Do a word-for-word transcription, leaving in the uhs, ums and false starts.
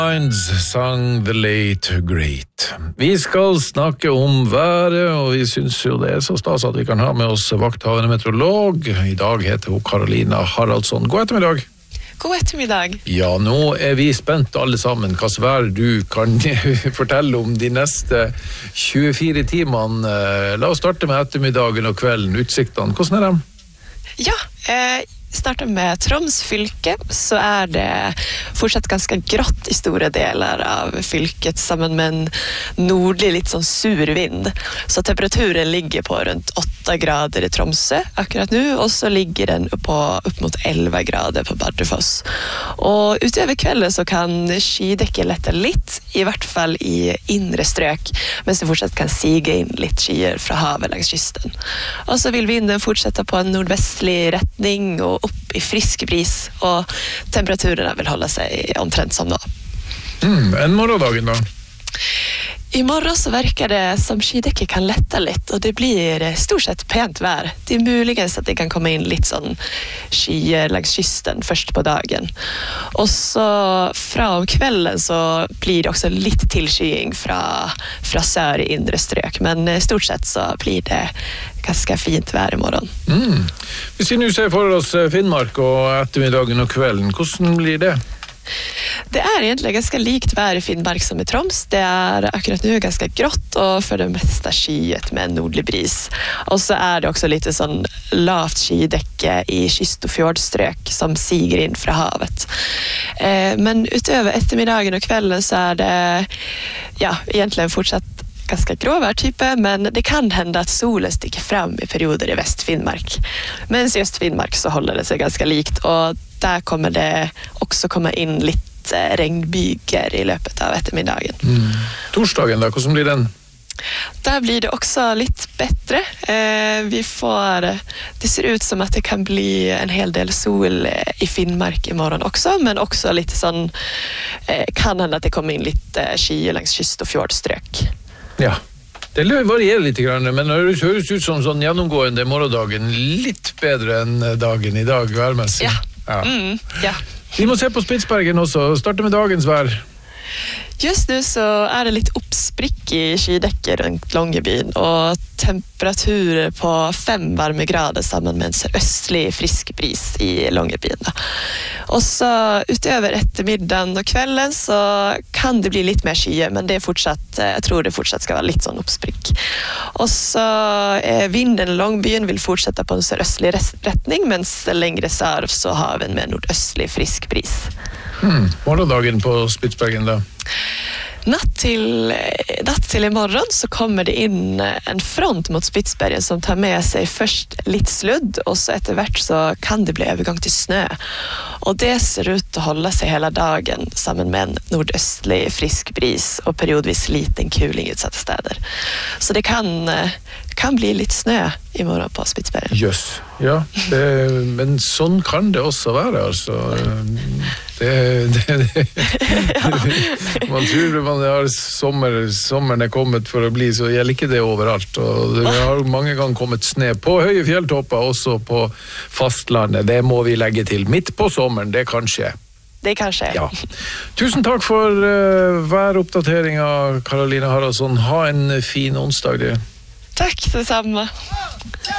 sang The Late Great. Vi skal snakke om været, og vi synes jo det er så stas at vi kan ha med oss vakthavende meteorolog. I dag heter hun Carolina Haraldsson. God ettermiddag. God ettermiddag. Ja, nå er vi spent alle sammen hva vær du kan fortelle om de neste tjuefire timene. La oss starte med ettermiddagen og kvelden, utsiktene. Hvordan er de? Ja, eh... startar med Troms fylke, så är det fortsatt ganska grått i stora delar av fylket sammen med en nordlig litt sånn sur vind. Så temperaturen ligger på runt åtta grader i Tromsø akkurat nu, och så ligger den på upp mot elva grader på Bardufoss. Och utöver kvällen så kan skydekket lette litt, i hvert fall i inre strøk, mens det fortsatt kan sige inn litt skyer fra havet langs kysten. Och så vil vinden fortsette på en nordvestlig retning og upp i frisk bris, og temperaturerna vil holde seg omtrent som nå. Mm, en morgondagen da? I morgon så verkar det som skydekket kan letta litt, og det blir stort sett pent vær. Det er muligens at det kan komme inn litt sånn skyer langs kysten først på dagen. Og så fra om kvelden så blir det også litt tilskying fra, fra sør i indre strøk, men stort sett så blir det ganske fint vær i morgen. Mm. Hvis vi nå ser for oss Finnmark og ettermiddagen og kvelden, hvordan blir det? Det er egentlig ganske likt vær i Finnmark som i Troms. Det er akkurat nu ganske grått og for det meste skyet med en nordlig bris. Og så er det også litt sånn lavt skydekke i kyst- og fjordstrøk som siger inn fra havet. Eh, men utover ettermiddagen og kvelden så er det ja, egentlig fortsatt ganska gråvær type, men det kan hända att solen sticker fram i perioder i Västfinnmark. Men i Östfinnmark så håller det sig ganska likt, och där kommer det också komma in lite regnbyger i løpet av ettermiddagen. Mm. Torsdagen da, hvordan blir den? Där blir det också lite bättre. Eh, vi får, det ser ut som att det kan bli en hel del sol i Finnmark imorgon också, men också lite sån, eh, kan hända att det kommer in lite skyer langs kyst- och fjordstrøk. Ja, det varierer litt grann, men det høres ut som sånn gjennomgående morgendagen litt bedre enn dagen i dag, værmessig. Ja. Ja. Mm, ja. Vi må se på Spitsbergen også, starte med dagens vær. Just nu så är det lite uppsprick i skydekket runt Långebyn, och temperaturer på fem varmegrader sammen med en sørøstlig frisk bris i Långebyn. Och så utöver ettermiddagen och kvällen så kan det bli lite mer skyer, men det är fortsatt, jag tror det fortsatt ska vara lite sån uppsprick. Och så eh, vinden i Långebyn vill fortsätta på en sørøstlig retning, mens längre sør så har vi en mer nordøstlig frisk bris. Mm. Morgondagen på Spitsbergen da? Natt till, natt till imorgon så kommer det in en front mot Spitsbergen som tar med sig först lite sludd, och så etter hvert så kan det bli övergång till snö. Och det ser ut att hålla sig hela dagen sammen med en nordøstlig frisk bris och periodvis liten kuling i utsatta städer. Så det kan, kan bli litt snö imorgon på Spitsbergen. Jøss, ja. Det, men sånn kan det også være, altså. Det, det, det. Man tror man har sommer, sommeren er kommet for å bli, så gjelder ikke det overalt. Og det har mange ganger kommet sne på høye fjelltopper, også på fastlandet. Det må vi legge til. Midt på sommeren, det kan skje. Det kan skje. Ja. Tusen takk for uh, væroppdateringen, Carolina Haraldsson. Ha en fin onsdag, du. Takk, det samme.